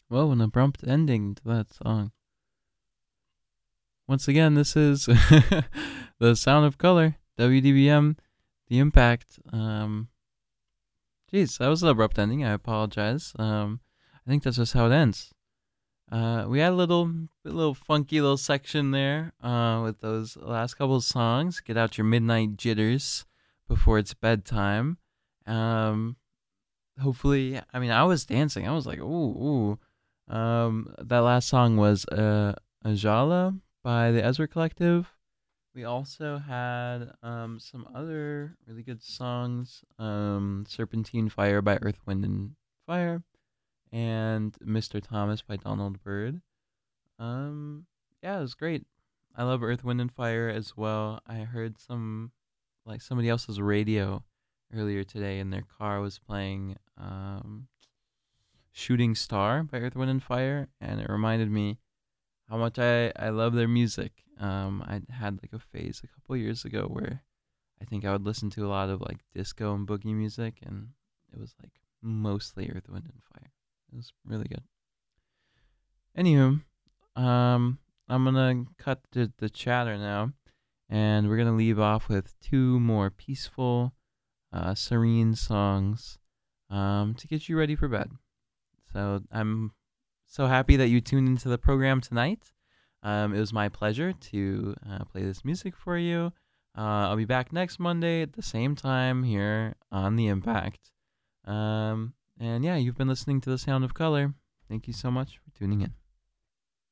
Whoa, an abrupt ending to that song. Once again, this is The Sound of Color, WDBM, The Impact. Jeez, that was an abrupt ending. I apologize. I think that's just how it ends. We had a little funky little section there with those last couple of songs. Get out your midnight jitters before it's bedtime. Um, hopefully, I mean, I was dancing. I was like, ooh, ooh. That last song was Ajala by the Ezra Collective. We also had some other really good songs. Serpentine Fire by Earth, Wind, and Fire, and Mr. Thomas by Donald Byrd. Um, yeah, it was great. I love Earth, Wind, and Fire as well. I heard like somebody else's radio earlier today, and their car was playing Shooting Star by Earth, Wind, and Fire, and it reminded me how much I love their music. I had like a phase a couple years ago where I think I would listen to a lot of like disco and boogie music, and it was like mostly Earth, Wind, and Fire. It was really good. Anywho, I'm gonna cut the chatter now, and we're gonna leave off with two more peaceful, serene songs, to get you ready for bed. So I'm so happy that you tuned into the program tonight. It was my pleasure to play this music for you. I'll be back next Monday at the same time here on The Impact. And yeah, you've been listening to The Sound of Color. Thank you so much for tuning in.